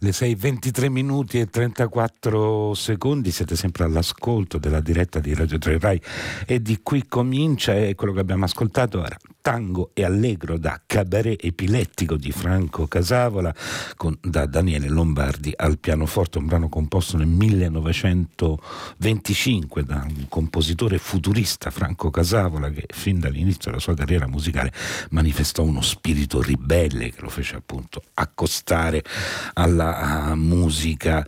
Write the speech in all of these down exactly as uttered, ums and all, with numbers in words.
Le sei e ventitré minuti e trentaquattro secondi, siete sempre all'ascolto della diretta di Radio tre Rai e di Qui Comincia, e quello che abbiamo ascoltato era Tango e Allegro da Cabaret Epilettico di Franco Casavola, con, da Daniele Lombardi al pianoforte, un brano composto nel millenovecentoventicinque da un compositore futurista, Franco Casavola, che fin dall'inizio della sua carriera musicale manifestò uno spirito ribelle che lo fece appunto accostare alla musica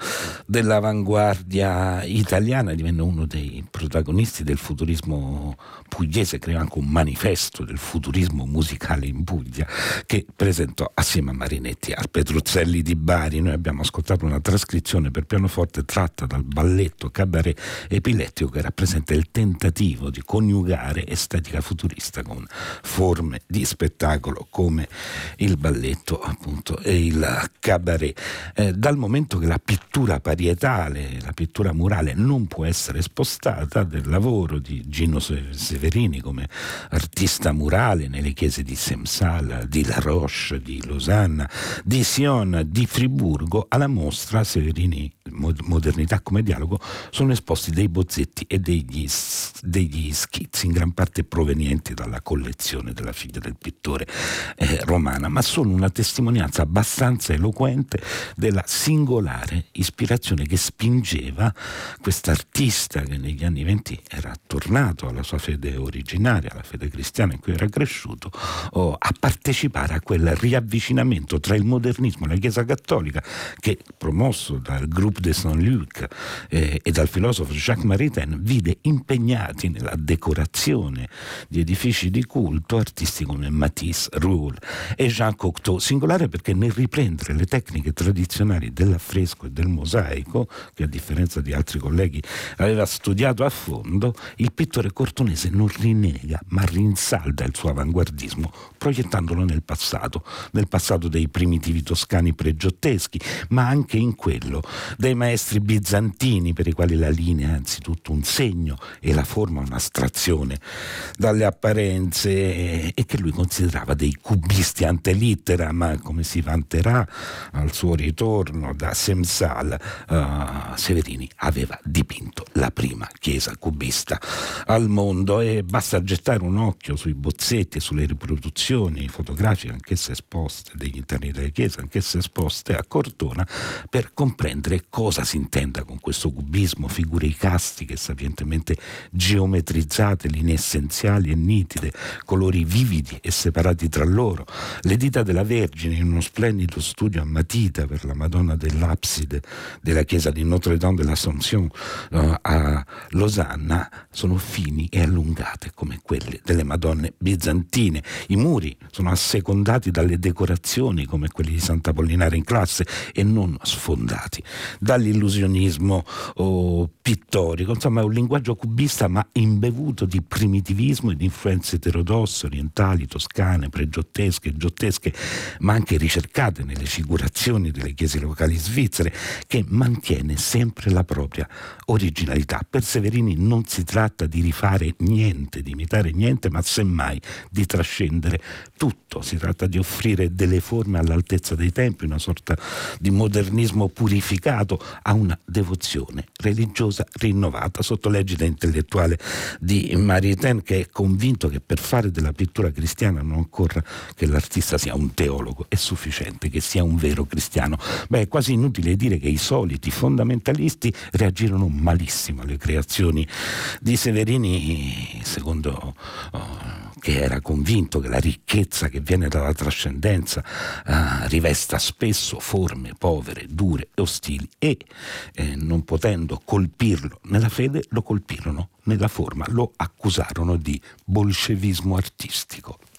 dell'avanguardia italiana. Divenne uno dei protagonisti del futurismo pugliese, creò anche un manifesto del futurismo musicale in Puglia che presentò assieme a Marinetti al Petruzzelli di Bari. Noi abbiamo ascoltato una trascrizione per pianoforte tratta dal balletto Cabaret Epilettico, che rappresenta il tentativo di coniugare estetica futurista con forme di spettacolo come il balletto appunto e il cabaret. Eh, dal momento che la pittura parietale, la pittura murale non può essere spostata, del lavoro di Gino Severini come artista murale nelle chiese di Semsal, di La Roche, di Losanna, di Sion, di Friburgo, alla mostra Severini Modernità come dialogo sono esposti dei bozzetti e degli, degli schizzi, in gran parte provenienti dalla collezione della figlia del pittore eh, romana, ma sono una testimonianza abbastanza eloquente della singolare ispirazione che spingeva quest'artista, che negli anni venti era tornato alla sua fede originaria, alla fede cristiana in cui era cresciuto, oh, a partecipare a quel riavvicinamento tra il modernismo e la Chiesa Cattolica che, promosso dal Groupe de Saint-Luc eh, e dal filosofo Jacques Maritain, vide impegnati nella decorazione di edifici di culto artisti come Matisse, Rouault e Jean Cocteau. Singolare perché nel riprendere le tecniche tradizionali dell'affresco e del mosaico, che a differenza di altri colleghi aveva studiato a fondo, il pittore cortonese non rinnega ma rinsalda il suo avanguardismo proiettandolo nel passato, nel passato dei primitivi toscani pregiotteschi, ma anche in quello dei maestri bizantini, per i quali la linea è anzitutto un segno e la forma un'astrazione dalle apparenze, e che lui considerava dei cubisti ante litteram, ma come si vanterà al suo ritorno da Semsal, uh, Severini aveva dipinto la prima chiesa cubista al mondo, e basta gettare un occhio sui bozzetti e sulle riproduzioni fotografiche, anch'esse esposte, degli interni delle chiese, anch'esse esposte a Cortona, per comprendere cosa si intenda con questo cubismo: figure icastiche sapientemente geometrizzate, linee essenziali e nitide, colori vividi e separati tra loro, le dita della Vergine in uno splendido studio a matita per la Madonna dell'Abside della chiesa di Notre-Dame de l'Assomption uh, a Losanna sono fini e allungate come quelle delle Madonne bizantine. I muri sono assecondati dalle decorazioni come quelli di Sant'Apollinare in classe e non sfondati dall'illusionismo oh, pittorico. Insomma, è un linguaggio cubista ma imbevuto di primitivismo e di influenze eterodosse, orientali, toscane, pregiottesche, giottesche, ma anche ricercate nelle figurazioni delle chiese locali svizzere, che mantiene sempre la propria originalità. Per Severini non si tratta di rifare niente, di imitare niente, ma semmai di trascendere tutto. Si tratta di offrire delle forme all'altezza dei tempi, una sorta di modernismo purificato a una devozione religiosa rinnovata, sotto l'egida intellettuale di Maritain, che è convinto che per fare della pittura cristiana non occorra che l'artista sia un teologo, è sufficiente che sia un vero cristiano. Beh, è quasi inutile dire che i soliti fondamentalisti reagirono malissimo alle creazioni di Severini, secondo oh, che era convinto che la ricchezza che viene dalla trascendenza uh, rivesta spesso forme povere, dure e ostili, e eh, non potendo colpirlo nella fede lo colpirono nella forma, lo accusarono di bolscevismo artistico.